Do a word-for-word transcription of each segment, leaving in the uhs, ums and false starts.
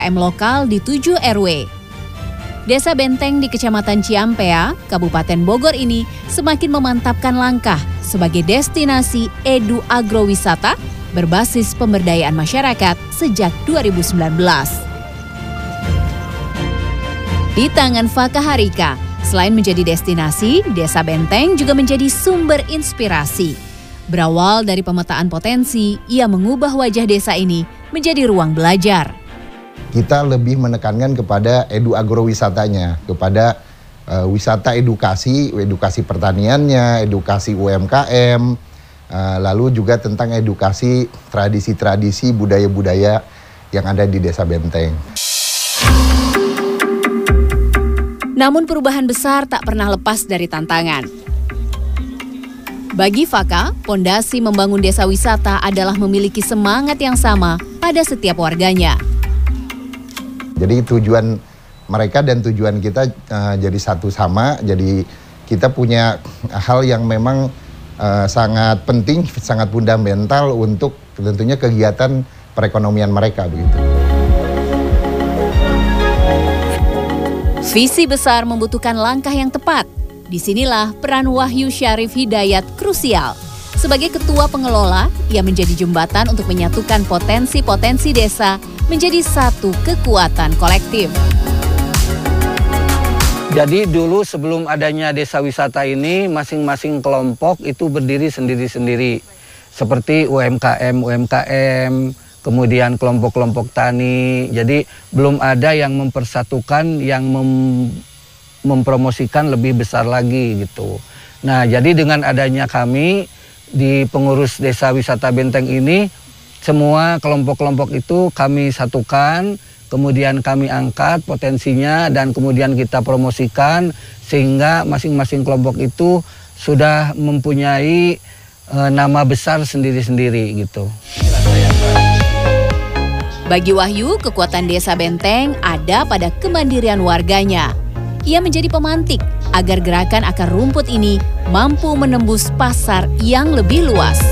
M lokal di tujuh R W. Desa Benteng di Kecamatan Ciampea, Kabupaten Bogor ini semakin memantapkan langkah sebagai destinasi edu agrowisata berbasis pemberdayaan masyarakat sejak dua ribu sembilan belas. Di tangan Fakah Harika, selain menjadi destinasi, Desa Benteng juga menjadi sumber inspirasi. Berawal dari pemetaan potensi, ia mengubah wajah desa ini menjadi ruang belajar. Kita lebih menekankan kepada edu agrowisatanya, kepada uh, wisata edukasi, edukasi pertaniannya, edukasi U M K M, uh, lalu juga tentang edukasi tradisi-tradisi budaya-budaya yang ada di Desa Benteng. Namun perubahan besar tak pernah lepas dari tantangan. Bagi Fakah, pondasi membangun desa wisata adalah memiliki semangat yang sama pada setiap warganya. Jadi tujuan mereka dan tujuan kita uh, jadi satu sama, jadi kita punya hal yang memang uh, sangat penting, sangat fundamental untuk tentunya kegiatan perekonomian mereka begitu. Visi besar membutuhkan langkah yang tepat. Disinilah peran Wahyu Syarif Hidayat krusial. Sebagai ketua pengelola, ia menjadi jembatan untuk menyatukan potensi-potensi desa menjadi satu kekuatan kolektif. Jadi dulu sebelum adanya desa wisata ini, masing-masing kelompok itu berdiri sendiri-sendiri. Seperti U M K M, U M K M, kemudian kelompok-kelompok tani. Jadi belum ada yang mempersatukan, yang mem mempromosikan lebih besar lagi gitu. Nah, jadi dengan adanya kami di pengurus Desa Wisata Benteng ini, semua kelompok-kelompok itu kami satukan, kemudian kami angkat potensinya dan kemudian kita promosikan sehingga masing-masing kelompok itu sudah mempunyai e, nama besar sendiri-sendiri gitu. Bagi Wahyu, kekuatan Desa Benteng ada pada kemandirian warganya. Ia menjadi pemantik agar gerakan akar rumput ini mampu menembus pasar yang lebih luas.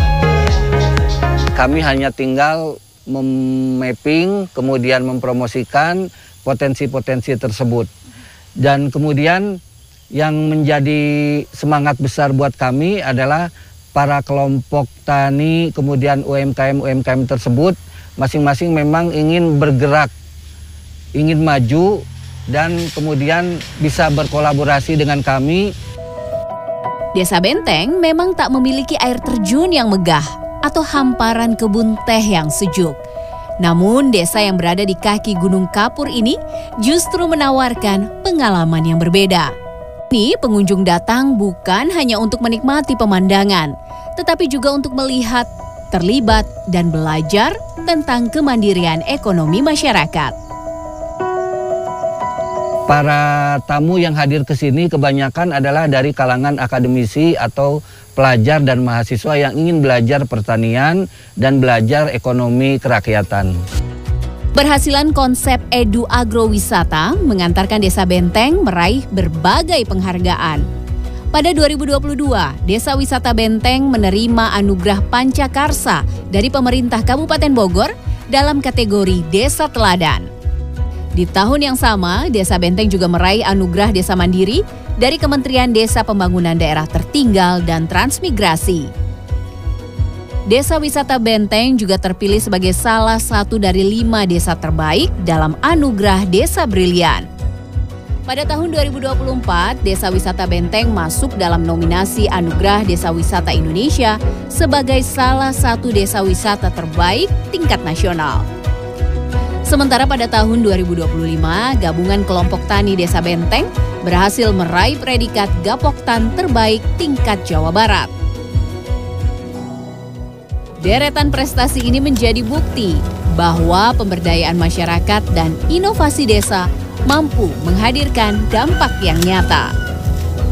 Kami hanya tinggal memapping, kemudian mempromosikan potensi-potensi tersebut. Dan kemudian yang menjadi semangat besar buat kami adalah para kelompok tani, kemudian U M K M-U M K M tersebut, masing-masing memang ingin bergerak, ingin maju, dan kemudian bisa berkolaborasi dengan kami. Desa Benteng memang tak memiliki air terjun yang megah atau hamparan kebun teh yang sejuk. Namun desa yang berada di kaki Gunung Kapur ini justru menawarkan pengalaman yang berbeda. Ini pengunjung datang bukan hanya untuk menikmati pemandangan, tetapi juga untuk melihat, terlibat, dan belajar tentang kemandirian ekonomi masyarakat. Para tamu yang hadir ke sini kebanyakan adalah dari kalangan akademisi atau pelajar dan mahasiswa yang ingin belajar pertanian dan belajar ekonomi kerakyatan. Berhasilan konsep edu agrowisata mengantarkan Desa Benteng meraih berbagai penghargaan. Pada dua ribu dua puluh dua, Desa Wisata Benteng menerima anugerah Pancakarsa dari pemerintah Kabupaten Bogor dalam kategori Desa Teladan. Di tahun yang sama, Desa Benteng juga meraih anugerah Desa Mandiri dari Kementerian Desa Pembangunan Daerah Tertinggal dan Transmigrasi. Desa Wisata Benteng juga terpilih sebagai salah satu dari lima desa terbaik dalam anugerah Desa Brilian. Pada tahun dua ribu dua puluh empat, Desa Wisata Benteng masuk dalam nominasi Anugerah Desa Wisata Indonesia sebagai salah satu desa wisata terbaik tingkat nasional. Sementara pada tahun dua ribu dua puluh lima, gabungan kelompok tani Desa Benteng berhasil meraih predikat Gapoktan terbaik tingkat Jawa Barat. Deretan prestasi ini menjadi bukti bahwa pemberdayaan masyarakat dan inovasi desa mampu menghadirkan dampak yang nyata.